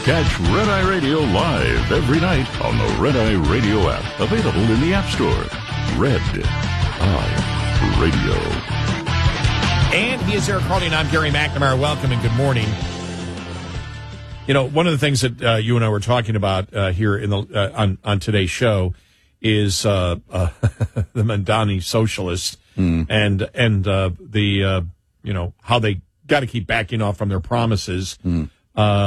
Catch Red Eye Radio live every night on the Red Eye Radio app. Available in the App Store. Red Eye Radio. And he is Eric Harley, and I'm Gary McNamara. Welcome and good morning. You know, one of the things that you and I were talking about here in the on today's show is the Mamdani socialists and the you know, how they got to keep backing off from their promises.